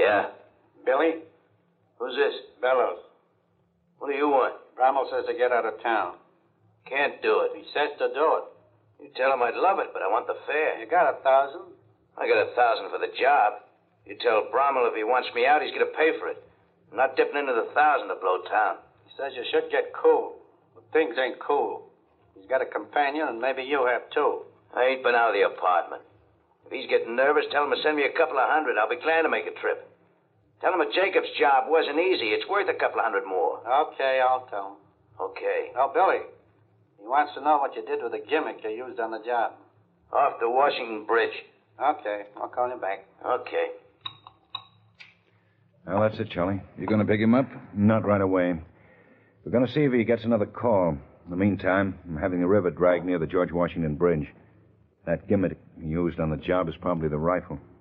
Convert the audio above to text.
Yeah? Billy? Who's this? Bellows. What do you want? Bramwell says to get out of town. Can't do it. He says to do it. You tell him I'd love it, but I want the fare. You got 1,000? I got 1,000 for the job. You tell Bramwell if he wants me out, he's going to pay for it. I'm not dipping into the 1,000 to blow town. He says you should get cool. But things ain't cool. He's got a companion, and maybe you have, too. I ain't been out of the apartment. If he's getting nervous, tell him to send me a couple of hundred. I'll be glad to make a trip. Tell him a Jacobs job wasn't easy. It's worth a couple of hundred more. Okay, I'll tell him. Okay. Oh, Billy, he wants to know what you did with the gimmick you used on the job. Off to Washington Bridge. Okay, I'll call you back. Okay. Well, that's it, Charlie. You going to pick him up? Not right away. We're going to see if he gets another call. In the meantime, I'm having the river dragged near the George Washington Bridge. That gimmick he used on the job is probably the rifle.